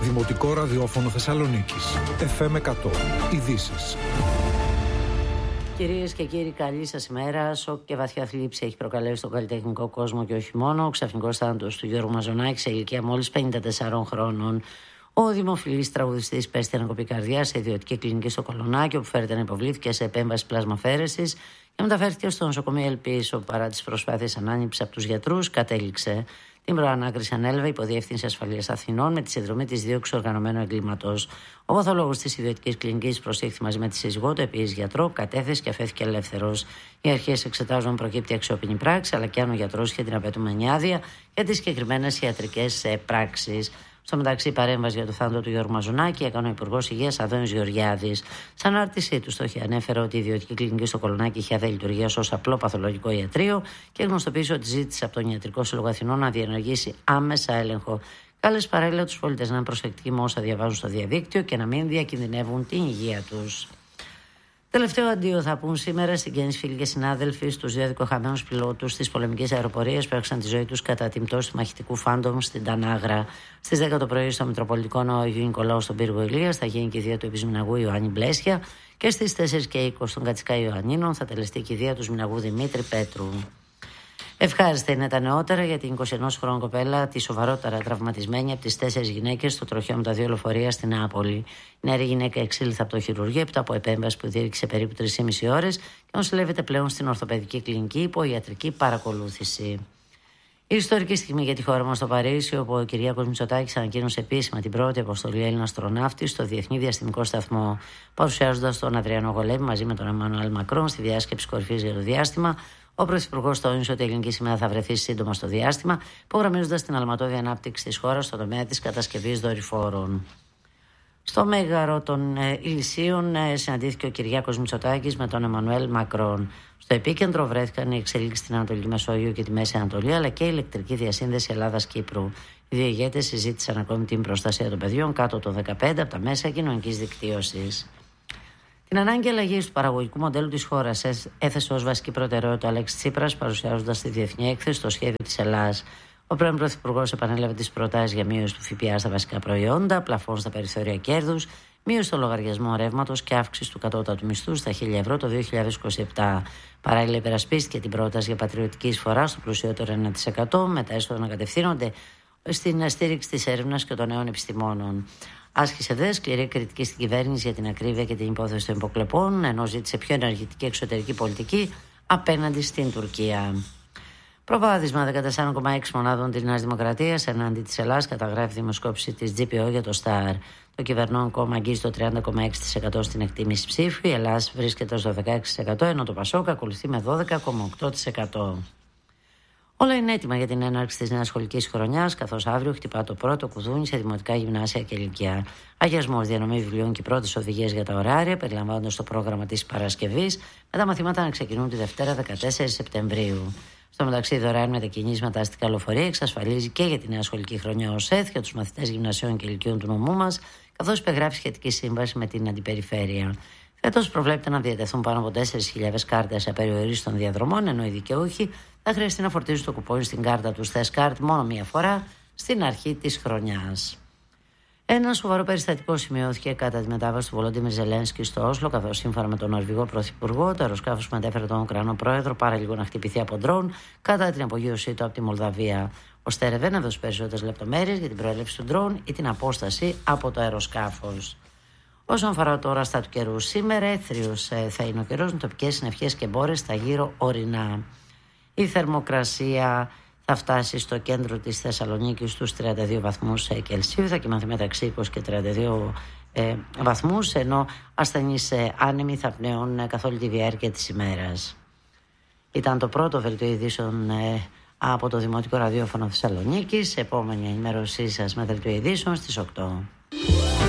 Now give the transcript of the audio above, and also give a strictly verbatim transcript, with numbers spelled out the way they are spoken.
Δημοτικό ραδιόφωνο Θεσσαλονίκης. εφ εμ εκατό. Ειδήσεις. Κυρίες και κύριοι, καλή σας ημέρα. Σοκ και βαθιά θλίψη έχει προκαλέσει στον καλλιτεχνικό κόσμο και όχι μόνο. Ο ξαφνικός θάνατος του Γιώργου Μαζονάκη σε ηλικία μόλις πενήντα τεσσάρων χρόνων. Ο δημοφιλής τραγουδιστής πέστη ανακοπή καρδιάς σε ιδιωτική κλινική στο Κολονάκι, όπου φέρεται να υποβλήθηκε σε επέμβαση πλασμαφέρεσης και μεταφέρθηκε στο νοσοκομείο Ελπής, όπου παρά τις προσπάθειες ανάνυψης από τους γιατρούς κατέληξε. Την προανάκριση ανέλαβε η Υποδιεύθυνση Ασφαλείας Αθηνών με τη συνδρομή της δίωξης οργανωμένου εγκλήματος. Ο παθολόγος της ιδιωτικής κλινικής προσήχθη μαζί με τη σύζυγό του, επίσης γιατρό, κατέθεσε και αφέθηκε ελεύθερος. Οι αρχές εξετάζουν αν προκύπτει αξιόπινη πράξη, αλλά και αν ο γιατρός είχε την απαιτούμενη άδεια για τις συγκεκριμένες ιατρικές πράξεις. Στο μεταξύ, η παρέμβαση για το θάνατο του Γιώργου Μαζονάκη έκανε ο Υπουργός Υγείας Αδόνης Γεωργιάδης. Σαν ανάρτησή του, στόχη ανέφερε ότι η ιδιωτική κλινική στο Κολονάκι είχε άδεια λειτουργίας ως απλό παθολογικό ιατρείο και γνωστοποίησε ότι ζήτησε από τον Ιατρικό Σύλλογο Αθηνών να διενεργήσει άμεσα έλεγχο. Κάλεσε παράλληλα τους πολίτες να είναι προσεκτικοί με όσα διαβάζουν στο διαδίκτυο και να μην διακινδυνεύουν την υγεία τους. Τελευταίο αντίο θα πούν σήμερα συγγενείς, φίλοι και συνάδελφοι στους δύο δικοχαμένους πιλότους της πολεμικής αεροπορίας που έχασαν τη ζωή τους κατά την πτώση του μαχητικού Φάντομ στην Τανάγρα. Στις δέκα το πρωί στο Μητροπολιτικό Ναό Αγίου Νικολάου στον πύργο Ηλίας θα γίνει η κηδεία του επισμηναγού Ιωάννη Μπλέσια και στις τέσσερις και είκοσι στον Κατσικά Ιωαννίνων θα τελεστεί η κηδεία του σμηναγού Δημήτρη Πέτρου. Ευχάριστα είναι τα νεότερα για την είκοσι ενός χρόνου κοπέλα, τη σοβαρότερα τραυματισμένη από τις τέσσερις γυναίκες στο τροχαίο με τα δύο λεωφορεία στην Νεάπολη. Η νεαρή γυναίκα εξήλθε από το χειρουργείο έπειτα από επέμβαση που διήρκησε περίπου τρεις και μισή ώρες και νοσηλεύεται πλέον στην ορθοπαιδική κλινική υπό ιατρική παρακολούθηση. Η ιστορική στιγμή για τη χώρα μας στο Παρίσι, όπου ο Κυριάκος Μητσοτάκης ανακοίνωσε επίσημα την πρώτη αποστολή Έλληνα αστροναύτη στο Διεθνή Διαστημικό Σταθμό, παρουσιάζοντας τον Αδριανό Γολέμη μαζί με τον Εμμανουέλ Μακρόν στη διάσκεψη κορυφής για το διάστημα. Ο Πρωθυπουργός τόνισε ότι η ελληνική σημαία θα βρεθεί σύντομα στο διάστημα, υπογραμμίζοντας την αλματώδη ανάπτυξη της χώρας στον τομέα της κατασκευής δορυφόρων. Στο Μέγαρο των ε, Ηλυσίων ε, συναντήθηκε ο Κυριάκος Μητσοτάκης με τον Εμμανουέλ Μακρόν. Στο επίκεντρο βρέθηκαν οι εξελίξεις στην Ανατολική Μεσόγειο και τη Μέση Ανατολή, αλλά και η ηλεκτρική διασύνδεση Ελλάδας-Κύπρου. Οι δύο ηγέτες συζήτησαν ακόμη την προστασία των παιδιών κάτω των δεκαπέντε από τα μέσα κοινωνικής δικτύωσης. Την ανάγκη αλλαγής του παραγωγικού μοντέλου της χώρας έθεσε ως βασική προτεραιότητα ο Αλέξης Τσίπρας, παρουσιάζοντας στη διεθνή έκθεση το σχέδιο της Ελλάδας. Ο πρώην Πρωθυπουργός επανέλαβε τις προτάσεις για μείωση του ΦΠΑ στα βασικά προϊόντα, πλαφόν στα περιθώρια κέρδους, μείωση στο λογαριασμό ρεύματος και αύξηση του κατώτατου μισθού στα χίλια ευρώ το δύο χιλιάδες είκοσι επτά. Παράλληλα, υπερασπίστηκε την πρόταση για πατριωτική εισφορά στο πλουσιότερο ένα τοις εκατό, με τα έσοδα να κατευθύνονται στην στήριξη της έρευνας και των νέων επιστημόνων. Άσκησε δε σκληρή κριτική στην κυβέρνηση για την ακρίβεια και την υπόθεση των υποκλοπών, ενώ ζήτησε πιο ενεργητική εξωτερική πολιτική απέναντι στην Τουρκία. Προβάδισμα δεκατέσσερα κόμμα έξι μονάδων της Νέας Δημοκρατίας εναντί της Ελλάδας, καταγράφει δημοσκόπηση της τζι πι ο για το Σταρ. Το κυβερνών κόμμα αγγίζει το τριάντα κόμμα έξι τοις εκατό στην εκτίμηση ψήφου, η Ελλάδα βρίσκεται στο δεκαέξι τοις εκατό, ενώ το Πασόκ ακολουθεί με δώδεκα κόμμα οκτώ τοις εκατό. Όλα είναι έτοιμα για την έναρξη της νέας σχολικής χρονιάς, καθώς αύριο χτυπά το πρώτο κουδούνι σε δημοτικά, γυμνάσια και λυκεία. Αγιασμός, διανομή βιβλίων και πρώτες οδηγίες για τα ωράρια περιλαμβάνονται στο πρόγραμμα της Παρασκευής, με τα μαθήματα να ξεκινούν τη Δευτέρα δεκατέσσερις Σεπτεμβρίου. Στο μεταξύ, δωρεάν μετακινήσεις με τα αστικά λεωφορεία εξασφαλίζει και για τη νέα σχολική χρονιά ο ΣΕΘ για τους μαθητές γυμνασίων και λυκείων του νομού μας, καθώς υπεγράφει σχετική σύμβαση με την Αντιπεριφέρεια. Φέτος προβλέπεται να διατεθούν πάνω από τέσσερις χιλιάδες κάρτες απεριορίστων διαδρομών, ενώ οι δικαιούχοι θα χρειαστεί να φορτίζουν το κουπόνι στην κάρτα του Θες μόνο μία φορά στην αρχή της χρονιάς. Ένα σοβαρό περιστατικό σημειώθηκε κατά τη μετάβαση του Βολόντιμιρ Ζελένσκι στο Όσλο, καθώς σύμφωνα με τον Νορβηγό Πρωθυπουργό, το αεροσκάφος που μετέφερε τον Ουκρανό Πρόεδρο πάρα λίγο να χτυπηθεί από ντρόουν κατά την απογείωσή του από τη Μολδαβία. Ο Στέρεβε να δώσει περισσότερες λεπτομέρειες για την προέλευση του ντρόουν ή την απόσταση από το αεροσκάφος. Όσον αφορά τώρα στα του καιρού, σήμερα έθριος θα είναι ο καιρός με τοπικές συννεφιές και μπόρες στα γύρω ορεινά. Η θερμοκρασία θα φτάσει στο κέντρο της Θεσσαλονίκης στους τριάντα δύο βαθμούς Κελσίου, θα κοιμαθεί μεταξύ είκοσι και τριάντα δύο ε, βαθμούς, ενώ ασθενείς ε, άνεμοι θα πνέουν καθ' όλη τη διάρκεια της ημέρας. Ήταν το πρώτο δελτίο ειδήσεων ε, από το Δημοτικό Ραδιόφωνο Θεσσαλονίκης. Επόμενη ενημέρωσή σας με δελτίο ειδήσεων στις οκτώ.